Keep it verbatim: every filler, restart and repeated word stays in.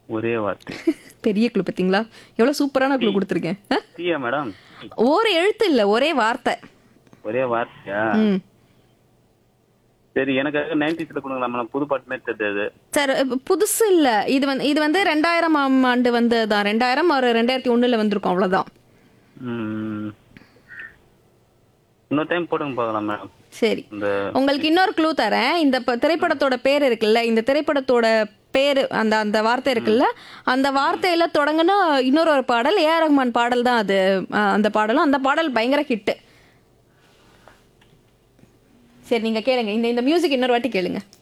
ஒரே வார்த்தை. பெரிய க்ளூ பார்த்தீங்களா? எவ்வளோ சூப்பரான க்ளூ டீ. கொடுத்துருக்கேன். ஆ? டீயா மேடம்? ஒரு எழுத்து இல்ல, ஒரே வார்த்தை. ஒரே வார்த்தையா? ம். சரி, எனக்காக நைன்டிஸ்ல கொடுங்களா மேடம்? புது பாட்டுமே தெரியாது. சார் இப்ப புதுசு இல்ல. இது வந்து இது வந்து ரெண்டாயிரமாம் ஆண்டு வந்ததுதான். ரெண்டாயிரம் ஒரு ரெண்டாயிரத்தி ஒண்ணுல வந்திருக்கும், அவ்வளவுதான். ம். இன்னொரு டைம் போடுங்க பார்க்கலாம் மேடம். சரி, இந்த உங்களுக்கு இன்னொரு க்ளூ தரேன். இந்த ப- திரைப்படத்தோட பேர் இருக்குல்ல, இந்த திரைப்படத்தோட பேரு அந்த அந்த வார்த்தை இருக்குல்ல, அந்த வார்த்தையில தொடங்குன இன்னொரு ஒரு பாடல் ஏ ஆர் ரஹ்மான் பாடல் தான் அது. அஹ், அந்த பாடலும் அந்த பாடல் பயங்கர ஹிட். சரி, நீங்க கேளுங்க. இந்த இந்த மியூசிக் இன்னொரு வாட்டி கேளுங்க.